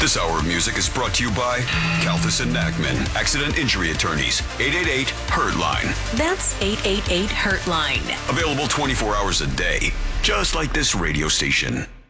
This hour of music is brought to you by Kalthus and Nachman, Accident Injury Attorneys, 888-HURT-LINE. That's 888-HURT-LINE. Available 24 hours a day, just like this radio station.